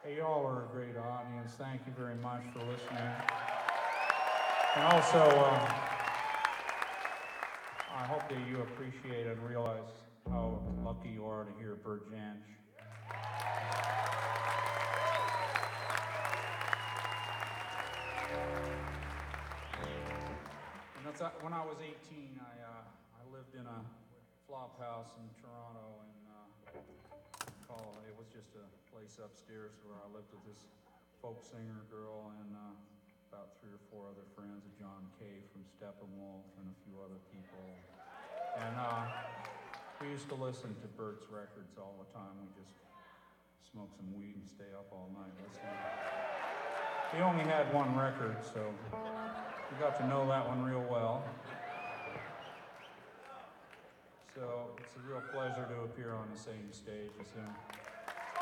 Hey, y'all are a great audience. Thank you very much for listening. And also, I hope that you appreciate and realize how lucky you are to hear Bert Jansch. And that's when I was 18. I lived in a flop house in Toronto, and it was just a place upstairs where I lived with this folk singer girl and about 3 or 4 other friends, John Kay from Steppenwolf and a few other people. And we used to listen to Bert's records all the time. We just smoke some weed and stay up all night listening. He only had one record, so we got to know that one real well. So it's a real pleasure to appear on the same stage as him.